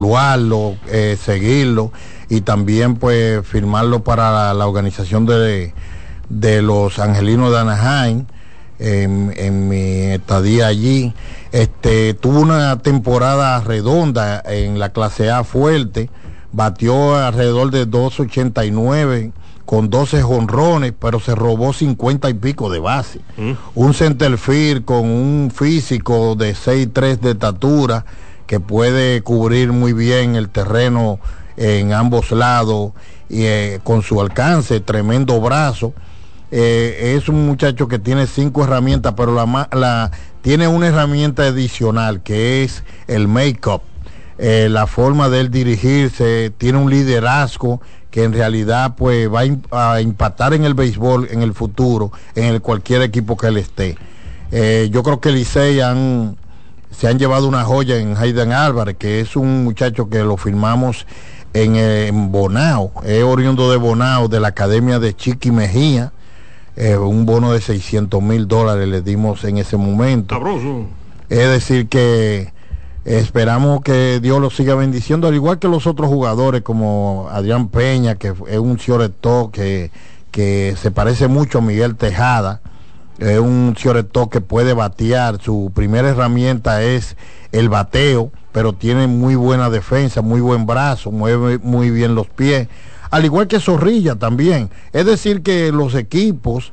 evaluarlo, seguirlo y también pues firmarlo para la organización de los Angelinos de Anaheim. En mi estadía allí, tuvo una temporada redonda en la clase A fuerte, batió alrededor de 2.89 con 12 jonrones, pero se robó 50 y pico de base. Un centerfield con un físico de 6'3" de estatura que puede cubrir muy bien el terreno en ambos lados y con su alcance, tremendo brazo. Es un muchacho que tiene 5 herramientas, pero tiene una herramienta adicional que es el make-up, la forma de él dirigirse, tiene un liderazgo que en realidad pues va a impactar en el béisbol en el futuro, en cualquier equipo que él esté. Yo creo que Licey se han llevado una joya en Hayden Álvarez, que es un muchacho que lo firmamos en Bonao, es oriundo de Bonao, de la academia de Chiqui Mejía. Un bono de $600,000 le dimos en ese momento. Sabroso. Es decir que esperamos que Dios lo siga bendiciendo, al igual que los otros jugadores como Adrián Peña, que es un shortstop que se parece mucho a Miguel Tejada. Es un shortstop que puede batear, su primera herramienta es el bateo, pero tiene muy buena defensa, muy buen brazo, mueve muy bien los pies, al igual que Zorrilla también. Es decir que los equipos,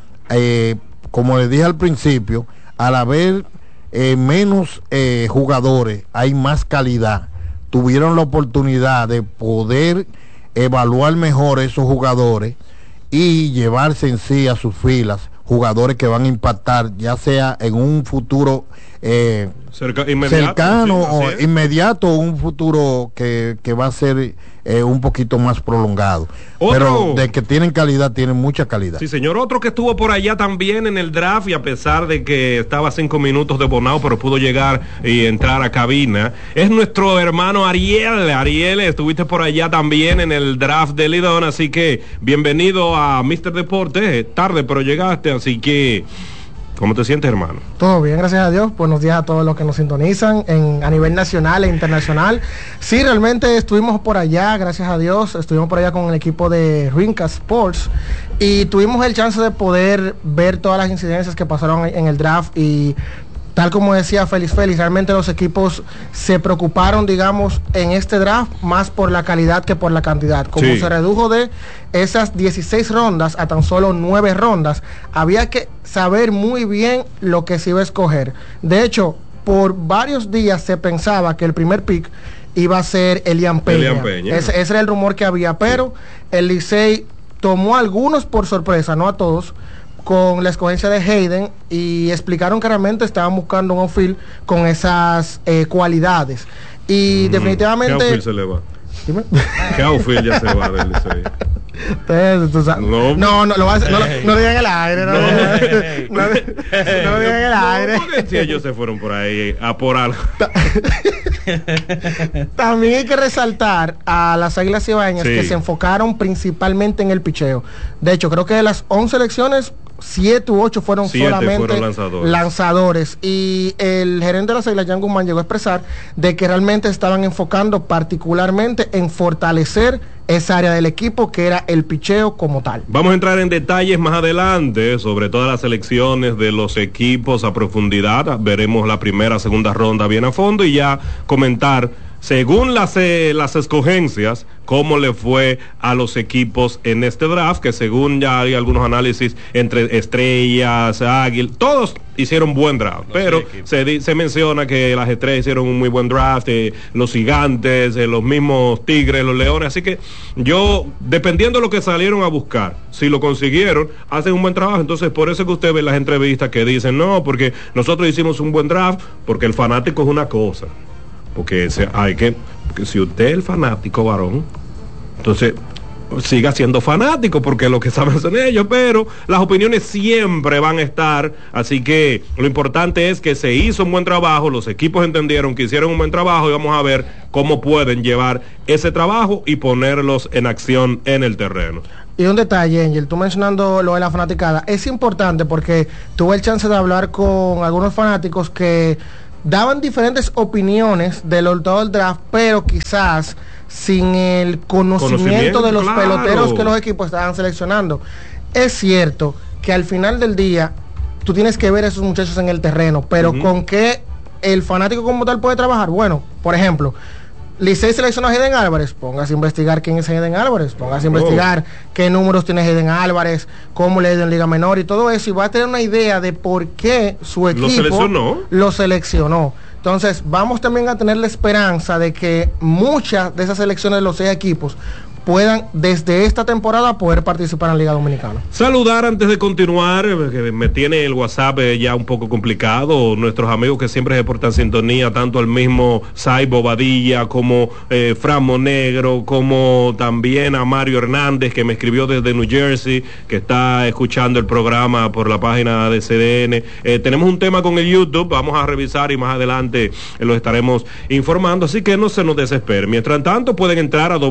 como les dije al principio, al haber menos jugadores, hay más calidad. Tuvieron la oportunidad de poder evaluar mejor esos jugadores y llevarse en sí a sus filas jugadores que van a impactar, ya sea en un futuro cercano o inmediato, o un futuro que va a ser un poquito más prolongado. Pero de que tienen calidad, tienen mucha calidad. Sí, señor. Otro que estuvo por allá también en el draft, y a pesar de que estaba a 5 minutos de Bonao, pero pudo llegar y entrar a cabina, es nuestro hermano Ariel. Ariel, estuviste por allá también en el draft de Lidón, así que bienvenido a Mr. Deporte. Tarde, pero llegaste, así que ¿cómo te sientes, hermano? Todo bien, gracias a Dios. Buenos días a todos los que nos sintonizan a nivel nacional e internacional. Sí, realmente estuvimos por allá, gracias a Dios. Estuvimos por allá con el equipo de Rincas Sports y tuvimos el chance de poder ver todas las incidencias que pasaron en el draft. Y tal como decía Félix, realmente los equipos se preocuparon, digamos, en este draft más por la calidad que por la cantidad. Como se redujo de esas 16 rondas a tan solo 9 rondas, había que saber muy bien lo que se iba a escoger. De hecho, por varios días se pensaba que el primer pick iba a ser Elian Peña. Ese era el rumor que había, pero el Licey tomó a algunos por sorpresa, no a todos, con la escogencia de Hayden, y explicaron que realmente estaban buscando un outfield con esas cualidades. Y definitivamente... ¿Qué outfield se le va? ¿Dime? ¿Qué outfield ya se va del Licey? No lo digan en el aire. No lo digan en el aire. Si ellos se fueron por ahí a por algo. También hay que resaltar a las Águilas Cibaeñas, que se enfocaron principalmente en el picheo. De hecho, creo que de las 11 elecciones, 7 u 8 fueron solamente lanzadores. Y el gerente de las Águilas, Jan Guzmán, llegó a expresar de que realmente estaban enfocando particularmente en fortalecer esa área del equipo, que era el picheo como tal. Vamos a entrar en detalles más adelante sobre todas las selecciones de los equipos a profundidad. Veremos la primera, segunda ronda bien a fondo y ya comentar, según las escogencias, cómo le fue a los equipos en este draft, que según ya hay algunos análisis entre Estrellas, Águilas, todos hicieron buen draft, pero se menciona que las Estrellas hicieron un muy buen draft, los Gigantes, los mismos Tigres, los Leones, así que yo, dependiendo de lo que salieron a buscar, si lo consiguieron, hacen un buen trabajo. Entonces por eso que usted ve las entrevistas que dicen, no, porque nosotros hicimos un buen draft, porque el fanático es una cosa. Porque si usted es el fanático varón, entonces siga siendo fanático, porque lo que saben son ellos, pero las opiniones siempre van a estar, así que lo importante es que se hizo un buen trabajo, los equipos entendieron que hicieron un buen trabajo y vamos a ver cómo pueden llevar ese trabajo y ponerlos en acción en el terreno. Y un detalle, Angel, tú mencionando lo de la fanaticada, es importante porque tuve el chance de hablar con algunos fanáticos que daban diferentes opiniones del resultado del draft, pero quizás sin el conocimiento de los peloteros que los equipos estaban seleccionando. Es cierto que al final del día tú tienes que ver a esos muchachos en el terreno, pero ¿con qué el fanático como tal puede trabajar? Bueno, por ejemplo, Licey seleccionó a Hayden Álvarez, póngase a investigar quién es Hayden Álvarez, póngase a investigar qué números tiene Hayden Álvarez, cómo le ha ido en Liga Menor y todo eso, y va a tener una idea de por qué su equipo lo seleccionó. Entonces vamos también a tener la esperanza de que muchas de esas selecciones de los 6 equipos puedan desde esta temporada poder participar en la Liga Dominicana. Saludar antes de continuar, que me tiene el WhatsApp ya un poco complicado, nuestros amigos que siempre se portan sintonía, tanto al mismo Sai Bobadilla como Fran Monegro, como también a Mario Hernández, que me escribió desde New Jersey, que está escuchando el programa por la página de CDN. Tenemos un tema con el YouTube, vamos a revisar y más adelante lo estaremos informando, así que no se nos desespere. Mientras tanto, pueden entrar a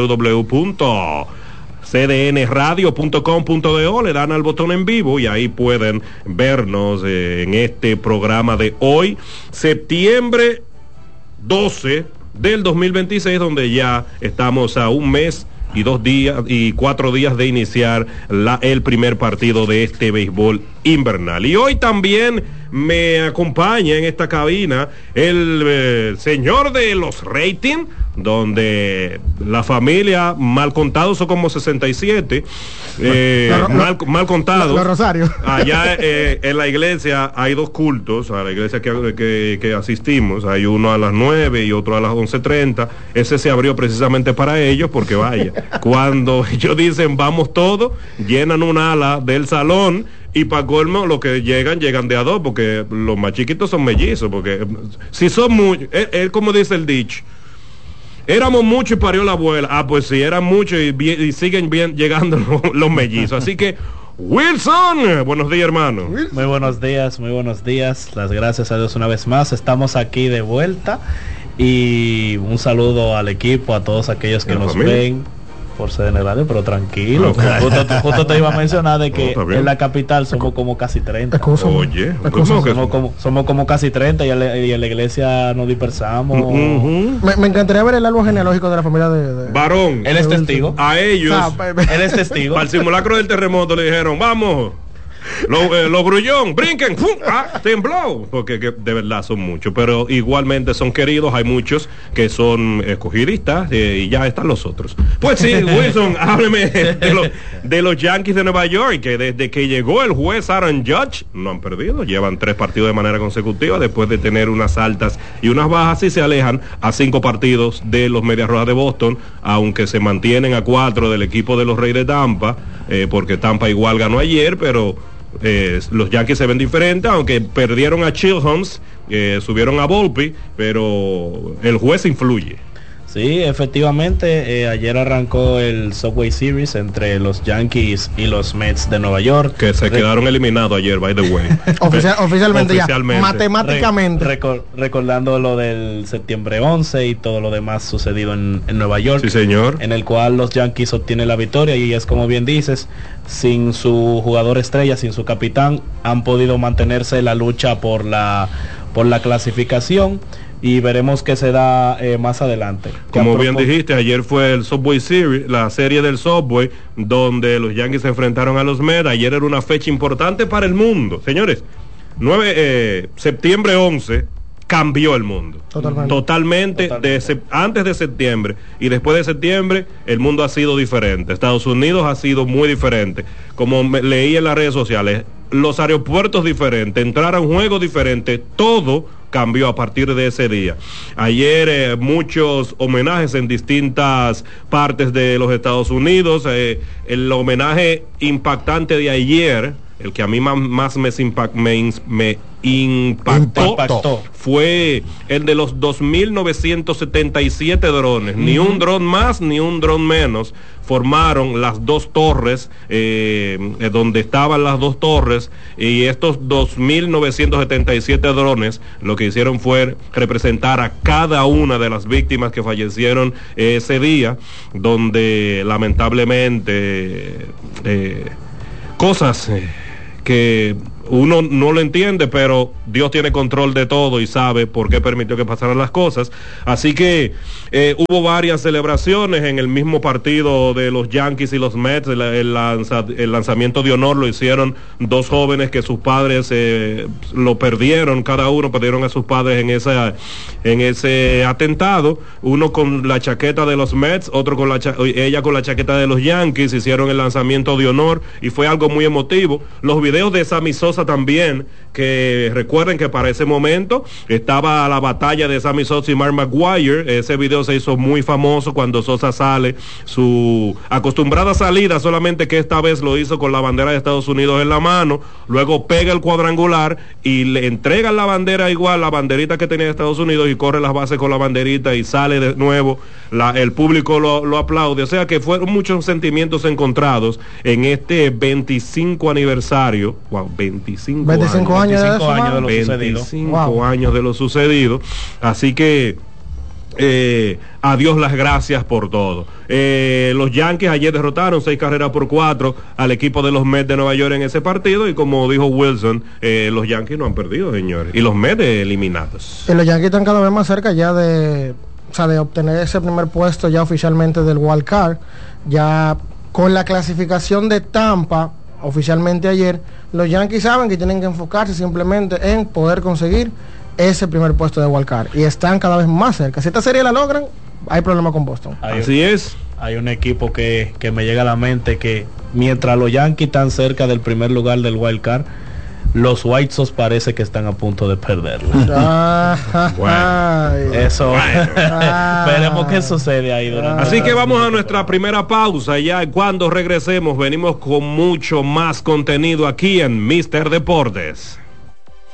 www.cdnradio.com.do, le dan al botón en vivo y ahí pueden vernos en este programa de hoy, septiembre 12 del 2026, donde ya estamos a un mes y 2 días y 4 días de iniciar el primer partido de este béisbol invernal. Y hoy también me acompaña en esta cabina el señor de los ratings, donde la familia mal contados son como 67, mal contados. Los Rosarios. Allá en la iglesia hay 2 cultos, a la iglesia que asistimos, hay uno a las 9 y otro a las 11:30. Ese se abrió precisamente para ellos, porque vaya, cuando ellos dicen vamos todos, llenan un ala del salón. Y para colmo, los que llegan de a 2, porque los más chiquitos son mellizos, porque si son muchos, él como dice el dicho, éramos muchos y parió la abuela. Ah, pues sí, eran muchos y siguen bien llegando los mellizos. Así que, Wilson, buenos días, hermano. Muy buenos días. Las gracias a Dios una vez más. Estamos aquí de vuelta. Y un saludo al equipo, a todos aquellos que nos ven por CDN Radio, pero tranquilo. Justo te iba a mencionar de que en la capital somos como casi 30. Oye, somos como casi 30 y en la iglesia nos dispersamos. Me encantaría ver el árbol genealógico de la familia de varón. Él es testigo. A ellos. Él es testigo. Al simulacro del terremoto le dijeron, vamos. Los grullón, brinquen, ¡fum! Tembló, porque de verdad son muchos, pero igualmente son queridos. Hay muchos que son escogidistas y ya están los otros. Pues sí, Wilson, hábleme de los Yankees de Nueva York, que desde que llegó el juez Aaron Judge no han perdido, llevan 3 partidos de manera consecutiva después de tener unas altas y unas bajas, y se alejan a 5 partidos de los Medias Rojas de Boston, aunque se mantienen a 4 del equipo de los Reyes de Tampa, porque Tampa igual ganó ayer, pero los Yankees se ven diferentes, aunque perdieron a Chilhons, subieron a Volpe, pero el juez influye. Sí, efectivamente, ayer arrancó el Subway Series entre los Yankees y los Mets de Nueva York. Que se quedaron eliminados ayer, by the way. Oficialmente ya, matemáticamente. Recordando lo del septiembre 11 y todo lo demás sucedido en Nueva York. Sí, señor. En el cual los Yankees obtienen la victoria, y es como bien dices, sin su jugador estrella, sin su capitán, han podido mantenerse en la lucha por la clasificación. Y veremos qué se da más adelante. Como bien dijiste, ayer fue el Subway Series, la serie del Subway, donde los Yankees se enfrentaron a los Mets. Ayer era una fecha importante para el mundo. Señores, septiembre 11 cambió el mundo. Totalmente. Antes de septiembre y después de septiembre, el mundo ha sido diferente. Estados Unidos ha sido muy diferente. Como leí en las redes sociales, los aeropuertos diferentes, entrar a un juego diferente, todo cambió a partir de ese día. Ayer muchos homenajes en distintas partes de los Estados Unidos. El homenaje impactante de ayer, el que a mí más me impactó fue el de los 2.977 drones. Ni un dron más ni un dron menos formaron las 2 torres, donde estaban las 2 torres, y estos 2.977 drones lo que hicieron fue representar a cada una de las víctimas que fallecieron ese día, donde lamentablemente cosas que uno no lo entiende, pero Dios tiene control de todo y sabe por qué permitió que pasaran las cosas. Así que hubo varias celebraciones en el mismo partido de los Yankees y los Mets. El lanzamiento de honor lo hicieron dos jóvenes que sus padres lo perdieron, cada uno perdieron a sus padres en ese atentado, uno con la chaqueta de los Mets, otro con ella con la chaqueta de los Yankees. Hicieron el lanzamiento de honor y fue algo muy emotivo. Los videos de Sammy Sosa también, que recuerden que para ese momento estaba la batalla de Sammy Sosa y Mark McGwire. Ese video se hizo muy famoso cuando Sosa sale, su acostumbrada salida, solamente que esta vez lo hizo con la bandera de Estados Unidos en la mano, luego pega el cuadrangular y le entregan la bandera igual, la banderita que tenía de Estados Unidos, y corre las bases con la banderita y sale de nuevo, el público lo aplaude. O sea que fueron muchos sentimientos encontrados en este 25 aniversario. Wow, 25 años de lo sucedido. Así que a Dios las gracias por todo. Los Yankees ayer derrotaron 6-4 al equipo de los Mets de Nueva York en ese partido, y como dijo Wilson, los Yankees no han perdido, señores, y los Mets eliminados. Y los Yankees están cada vez más cerca ya de obtener ese primer puesto ya oficialmente del Wild Card, ya con la clasificación de Tampa oficialmente ayer. Los Yankees saben que tienen que enfocarse simplemente en poder conseguir ese primer puesto de Wild Card, y están cada vez más cerca. Si esta serie la logran, hay problema con Boston. Así es. Hay un equipo que me llega a la mente, que mientras los Yankees están cerca del primer lugar del Wild Card, los White Sox parece que están a punto de perderla. Eso. Veremos qué sucede ahí durante. Así que vamos a nuestra primera pausa. Ya cuando regresemos venimos con mucho más contenido aquí en Mr. Deportes.